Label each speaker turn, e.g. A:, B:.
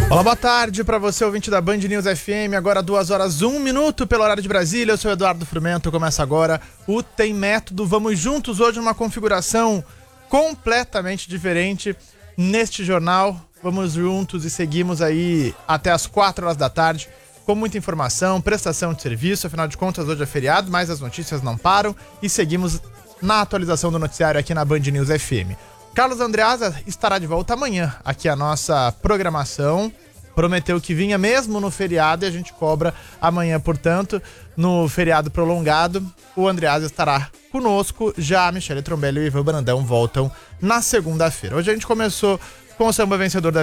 A: Olá, boa tarde para você, ouvinte da Band News FM. Agora 2h01 pelo horário de Brasília. Eu sou Eduardo Frumento. Começa agora o Tem Método. Vamos juntos hoje numa configuração completamente diferente neste jornal. Vamos juntos e seguimos aí até as 4 horas da tarde com muita informação, prestação de serviço. Afinal de contas, hoje é feriado, mas as notícias não param e seguimos na atualização do noticiário aqui na Band News FM. Carlos Andreasa estará de volta amanhã aqui a nossa programação. Prometeu que vinha mesmo no feriado e a gente cobra amanhã, portanto, no feriado prolongado. O Andreasa estará conosco, já a Michele Trombelli e o Ivan Brandão voltam na segunda-feira. Hoje a gente começou com o samba vencedor da